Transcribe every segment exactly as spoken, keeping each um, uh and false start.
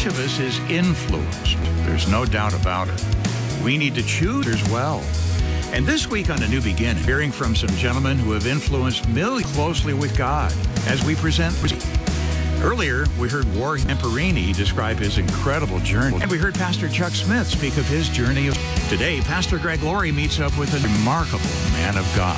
Each of us is influenced. There's no doubt about it. We need to choose as well. And this week on A New Beginning, hearing from some gentlemen who have influenced millions closely with God as we present. Earlier, we heard War Amperini describe his incredible journey. And we heard Pastor Chuck Smith speak of his journey. Today, Pastor Greg Laurie meets up with a remarkable man of God.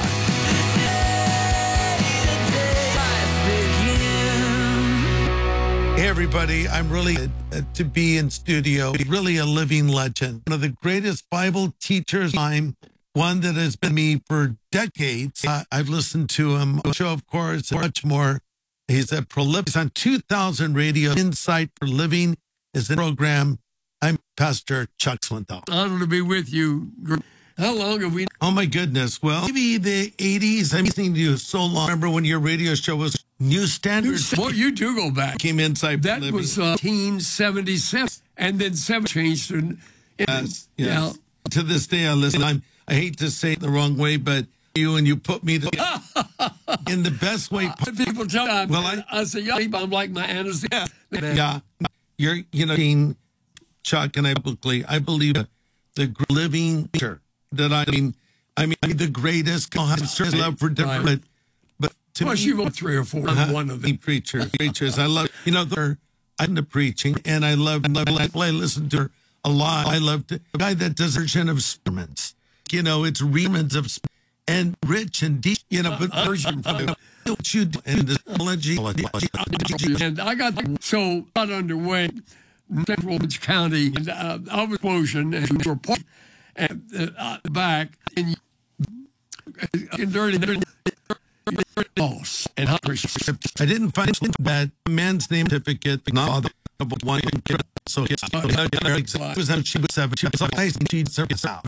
Hey, everybody. I'm really uh, to be in studio. Really a living legend. One of the greatest Bible teachers of time. One that has been me for decades. Uh, I've listened to him on the show, of course, and much more. He's a prolific. He's on two thousand Radio. Insight for Living is the program. I'm Pastor Chuck Swindoll. Honored to be with you. How long have we? Oh, my goodness. Well, maybe the eighties. I'm listening to you so long. Remember when your radio show was New Standards? Well, you do go back. Came Insight for That Living. was uh, nineteen seventy-seven. And then seven changed. And, Yes, yes. yeah. To this day, I listen. I'm, I hate to say it the wrong way, but you and you put me to in the best way possible. People tell me, Well, I, I- I say, yeah, I'm like my anesthesia. Yeah, you're, you know, Dean, Chuck, and I publicly, I believe the living teacher that I mean, I mean, the greatest. I'll have certain love for different, Right. but, but to Plus, me, you wrote three or four. I'm one of the them. preacher, preachers, I love, you know, they're, I'm into preaching, and I love, I love, I listen to her a lot. I love to, the guy that does version of sermons. You know, it's remnants of and rich and deep. You know, but Version five. what you do in the theology. And I got so got underway in Central Orange County, and uh, I was explosion and we were part at uh, the back and and dirty, dirty, boss and hot I didn't find that man's name certificate. Not the one. So it's it was on she was seven. She was like nice and she'd service out.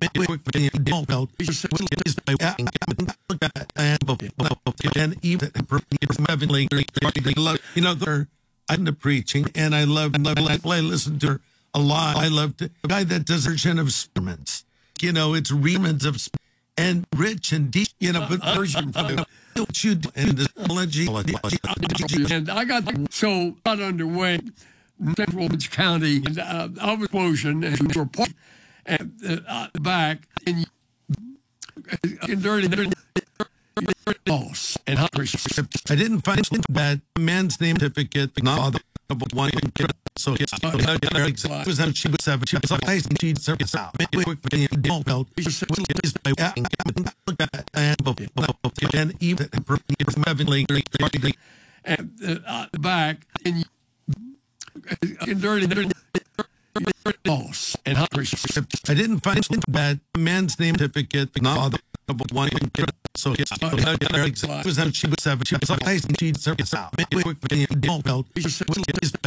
And even heavenly, you know, they're I'm the preaching, and I love, I love, I listen to her a lot. I love to, the guy that does version of sermons. You know, it's remnants of and rich and deep. You know, but version five. What you do in the theology. And I got so got underway in Central Orange County, and uh, I was explosion and we were part at uh, the back and and dirty, dirty, boss and hot I didn't find that man's name certificate. Not the one. So it's it was on she was seven. She was like nice and she'd service out. And even heavenly, at uh, the back and and dirty, dirty, boss and hot I didn't find that man's name certificate. Not the one. So it's it was on she was seven. She was like nice and she'd service out.